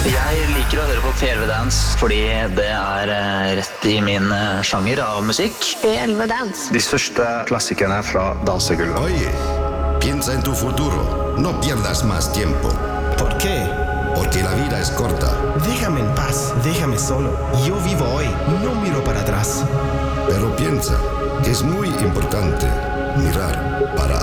Jeg liker å høre på PLV Dance fordi det rett i min sjanger av musikk. PLV Dance. De største klassikerne fra dansegulvet. Oye, piensa en tu futuro. No pierdas más tiempo. ¿Por qué? Porque la vida es corta. Déjame en paz, déjame solo. Yo vivo hoy, no miro para atrás. Pero piensa que es muy importante mirar para